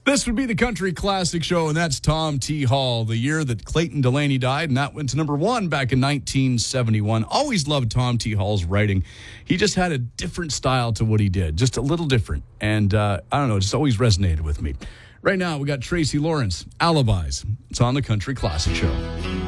This would be the Country Classic Show, and that's Tom T. Hall, the year that Clayton Delaney died, and that went to number one back in 1971. Always loved Tom T. Hall's writing. He just had a different style to what he did, just a little different, and I don't know, it just always resonated with me. Right now, we got Tracy Lawrence, Alibis. It's on the Country Classic Show.